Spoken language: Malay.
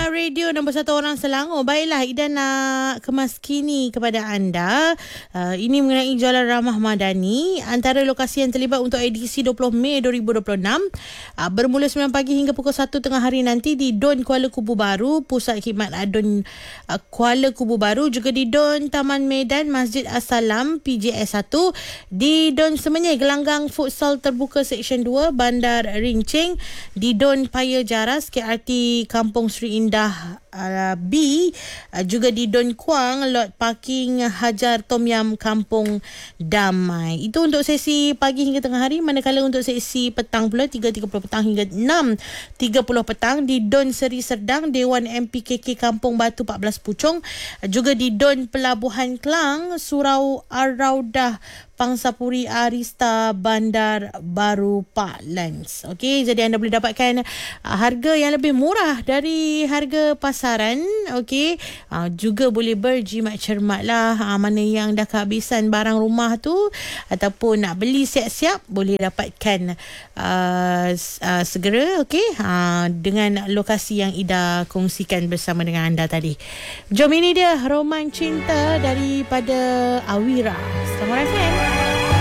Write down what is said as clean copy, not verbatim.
Radio nombor 1 orang Selangor. Baiklah, Ida nak kemas kini kepada anda. Ini mengenai jualan ramah madani. Antara lokasi yang terlibat untuk edisi 20 Mei 2026 bermula 9 pagi hingga pukul 1 tengah hari nanti di Don Kuala Kubu Baru, Pusat Khidmat Don Kuala Kubu Baru, juga di Don Taman Medan Masjid As-Salam PJS 1, di Don Semenyih Gelanggang Futsal Terbuka Seksyen 2 Bandar Rincing, di Don Paya Jaras KRT Kampung Sri Indah B, juga di Don Kuang lot parking Hajar Tom Yam Kampung Damai. Itu untuk sesi pagi hingga tengah hari. Manakala untuk sesi petang pula 3.30 petang hingga 6.30 petang di Don Seri Serdang Dewan MPKK Kampung Batu 14 Puchong, juga di Don Pelabuhan Kelang Surau Ar-Raudah Pangsapuri Arista Bandar Baru Parklands. Okey, jadi anda boleh dapatkan harga yang lebih murah dari harga pasaran. Okey, juga boleh berjimat cermatlah mana yang dah kehabisan barang rumah tu ataupun nak beli siap-siap, boleh dapatkan segera. Okey, dengan lokasi yang Ida kongsikan bersama dengan anda tadi. Jom, ini dia Roman Cinta daripada Awira. Selamat FM.